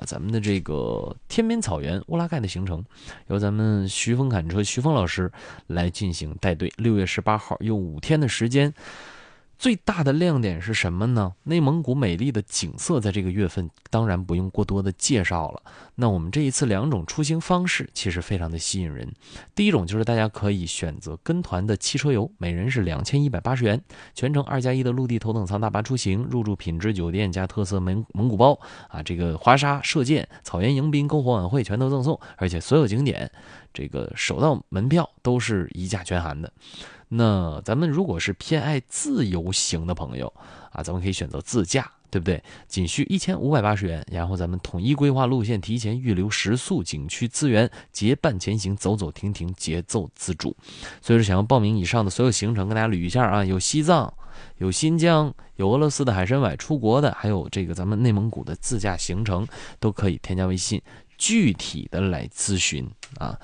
咱们的这个天边草原乌拉盖的行程，由咱们徐峰侃车徐峰老师来进行带队。6月18号又5天的时间。最大的亮点是什么呢？内蒙古美丽的景色在这个月份当然不用过多的介绍了。那我们这一次2种出行方式其实非常的吸引人。第一种就是大家可以选择跟团的汽车游，每人是2180元，全程2+1的陆地头等舱大巴出行，入住品质酒店加特色蒙古包啊，这个滑沙、射箭、草原迎宾、篝火晚会全都赠送，而且所有景点这个首到门票都是一价全含的。那咱们如果是偏爱自由行的朋友啊，咱们可以选择自驾，对不对？仅需1580元，然后咱们统一规划路线，提前预留食宿、景区资源，结伴前行，走走停停，节奏自主。所以说，想要报名以上的所有行程，跟大家捋一下啊，有西藏，有新疆，有俄罗斯的海参崴出国的，还有这个咱们内蒙古的自驾行程，都可以添加微信，具体的来咨询啊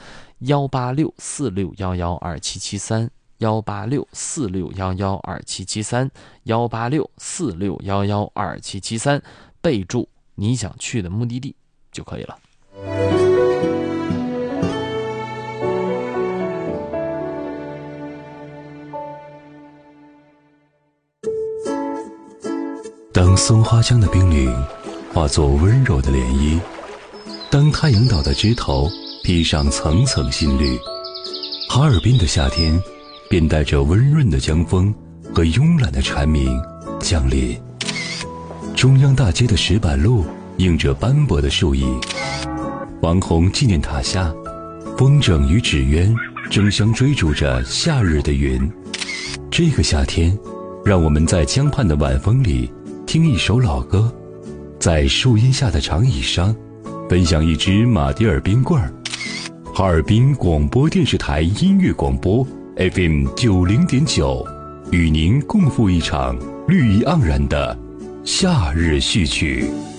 ，18646112773。18646112773 18646112773，备注你想去的目的地就可以了。 当松花江的冰凌化作温柔的涟漪，当太阳岛的枝头披上层层新绿，哈尔滨的夏天便带着温润的江风和慵懒的蝉鸣降临。中央大街的石板路映着斑驳的树影，王洪纪念塔下，风筝与纸鸢争相追逐着夏日的云。这个夏天，让我们在江畔的晚风里听一首老歌，在树荫下的长椅上分享一支马迭尔冰棍儿。哈尔滨广播电视台音乐广播FM 90.9，与您共赴一场绿意盎然的夏日序曲。